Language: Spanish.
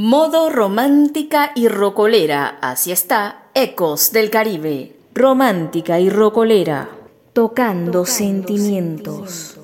Modo romántica y rocolera, así está, Ecos del Caribe. Romántica y rocolera, tocando sentimientos.